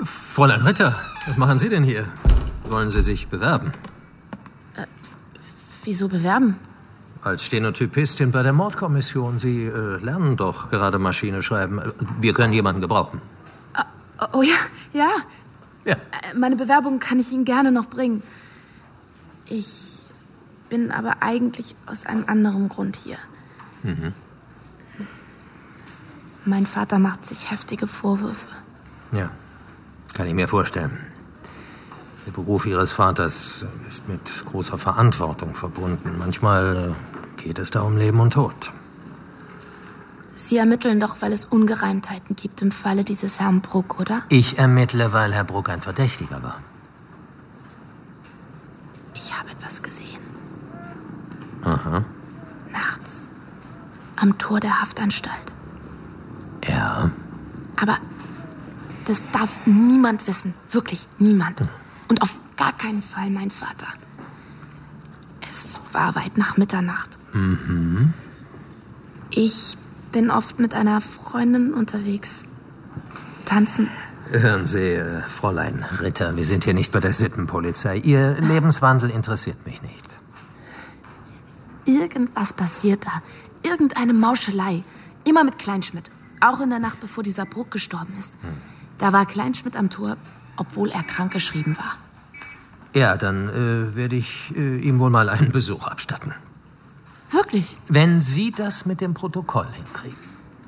Fräulein Ritter, was machen Sie denn hier? Wollen Sie sich bewerben? Wieso bewerben? Als Stenotypistin bei der Mordkommission. Sie lernen doch gerade Maschine schreiben. Wir können jemanden gebrauchen. Oh ja, ja. Ja. Meine Bewerbung kann ich Ihnen gerne noch bringen. Ich bin aber eigentlich aus einem anderen Grund hier. Mhm. Mein Vater macht sich heftige Vorwürfe. Ja, kann ich mir vorstellen. Der Beruf Ihres Vaters ist mit großer Verantwortung verbunden. Manchmal geht es da um Leben und Tod. Sie ermitteln doch, weil es Ungereimtheiten gibt im Falle dieses Herrn Bruck, oder? Ich ermittle, weil Herr Bruck ein Verdächtiger war. Ich habe etwas gesehen. Aha. Nachts. Am Tor der Haftanstalt. Ja. Aber das darf niemand wissen. Wirklich niemand. Und auf gar keinen Fall mein Vater. Es war weit nach Mitternacht. Mhm. Ich bin oft mit einer Freundin unterwegs. Tanzen. Hören Sie, Fräulein Ritter, wir sind hier nicht bei der Sittenpolizei. Ihr Lebenswandel interessiert mich nicht. Irgendwas passiert da. Irgendeine Mauschelei. Immer mit Kleinschmidt. Auch in der Nacht, bevor dieser Bruck gestorben ist. Da war Kleinschmidt am Tor, obwohl er krankgeschrieben war. Ja, dann werde ich ihm wohl mal einen Besuch abstatten. Wirklich? Wenn Sie das mit dem Protokoll hinkriegen.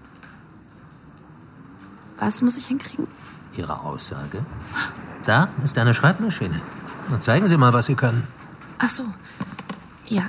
Was muss ich hinkriegen? Ihre Aussage? Da ist eine Schreibmaschine. Und zeigen Sie mal, was Sie können. Ach so. Ja.